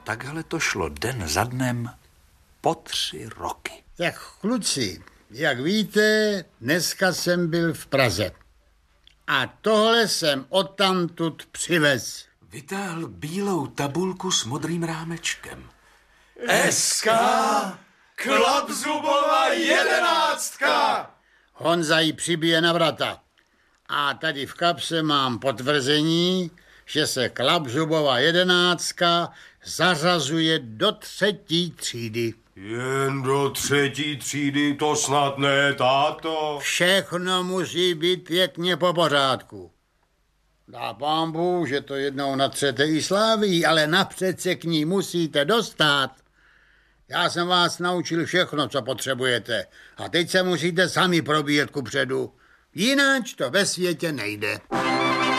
takhle to šlo den za dnem po 3 roky. Tak kluci, jak víte, dneska jsem byl v Praze. A tohle jsem odtamtud přivez. Vytáhl bílou tabulku s modrým rámečkem. SK Klapzubova 11. Honza ji přibije na vrata. A tady v kapse mám potvrzení, že se Klapzubova 11 zařazuje do 3. třídy. Jen do 3. třídy, to snad ne, táto. Všechno musí být pěkně po pořádku. Dá pán Bůh, že to jednou natřete i Sláví, ale napřed se k ní musíte dostat. Já jsem vás naučil všechno, co potřebujete. A teď se musíte sami probíjet kupředu. Jináč to ve světě nejde.